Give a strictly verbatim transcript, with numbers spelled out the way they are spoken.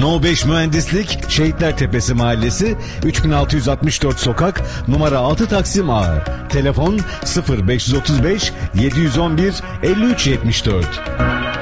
No beş Mühendislik, Şehitler Tepesi Mahallesi, üç bin altı yüz altmış dört sokak, numara altı Taksim Ağır. Telefon sıfır beş otuz beş yedi yüz on bir elli üç yetmiş dört.